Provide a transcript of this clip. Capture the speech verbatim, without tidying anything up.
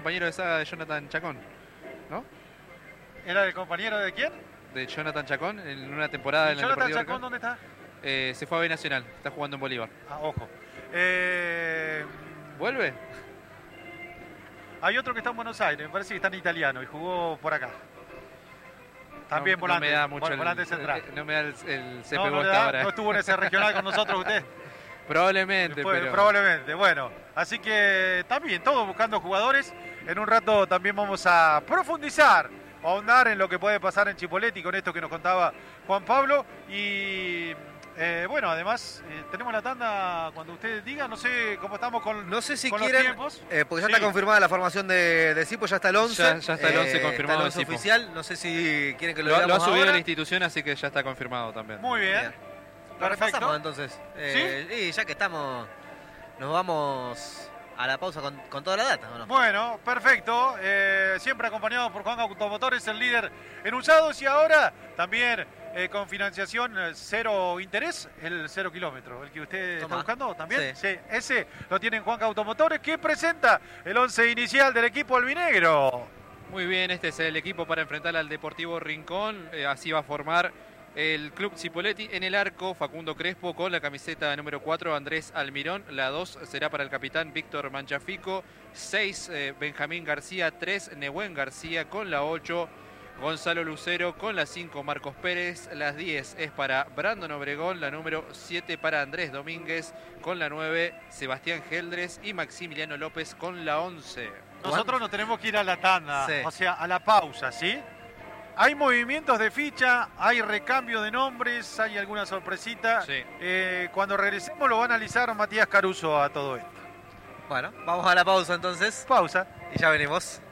compañero de saga de Jonathan Chacón, ¿no? ¿Era el compañero de quién? De Jonathan Chacón en una temporada ¿Y en el Jonathan Deportivo Chacón Rincón. dónde está? Eh, se fue a B Nacional, está jugando en Bolívar. Ah, ojo. Eh, ¿Vuelve? Hay otro que está en Buenos Aires, me parece que está en italiano y jugó por acá. También no, volante, no me da mucho vol- el, volante central. el- no me da el, el C P U No, no, le hasta da, ahora. no estuvo en ese regional con nosotros usted. Probablemente, Después, pero... Probablemente, bueno. Así que también, todos buscando jugadores. En un rato también vamos a profundizar, a ahondar en lo que puede pasar en Chipoleti con esto que nos contaba Juan Pablo. Y eh, bueno, además, eh, tenemos la tanda cuando usted diga. No sé cómo estamos con, No sé si con quieren, los tiempos. eh, porque ya Sí. está confirmada la formación de, de Cipo, ya está el once. Ya- ya está el once confirmado Está el once de Cipo. oficial, no sé si quieren que lo, Lo, lo ha digamos subido ahora. la institución, así que ya está confirmado también. Muy bien. Bien. Lo Perfecto. repasamos entonces. Eh, Y ya que estamos, nos vamos a la pausa con, con toda la data, ¿o no? Bueno, perfecto. Eh, siempre acompañado por Juan Automotores, el líder en usados. Y ahora también eh, con financiación eh, cero interés, el cero kilómetro. El que usted está Toma. buscando también. Sí. Sí, ese lo tiene en Juan Automotores, que presenta el once inicial del equipo albinegro. Muy bien, este es el equipo para enfrentar al Deportivo Rincón. Eh, así va a formar el Club Cipolletti. En el arco, Facundo Crespo con la camiseta número cuatro, Andrés Almirón. La dos será para el capitán Víctor Manchafico. seis, eh, Benjamín García. tres, Nehuen García. Con la ocho, Gonzalo Lucero. Con la cinco, Marcos Pérez. Las diez es para Brandon Obregón. La número siete para Andrés Domínguez. Con la nueve, Sebastián Geldres. Y Maximiliano López con la once. Nosotros nos tenemos que ir a la tanda, Sí. o sea, a la pausa, ¿sí? Hay movimientos de ficha, hay recambio de nombres, hay alguna sorpresita. Sí. Eh, cuando regresemos lo va a analizar Matías Caruso a todo esto. Bueno, vamos a la pausa entonces Pausa. y ya venimos.